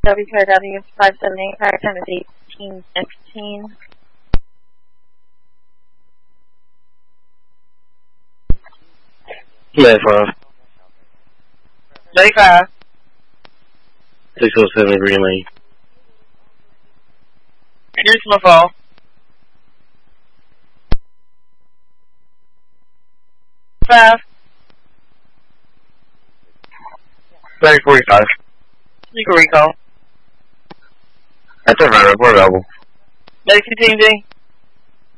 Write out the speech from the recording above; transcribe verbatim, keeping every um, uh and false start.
W K W five seven eight, fire time is eighteen fifteen. ninety-five. ninety-five. six oh seven Green Lane. Here's my phone. Five. ninety forty-five. You can recall. That's a right report level. Medic fifteen D.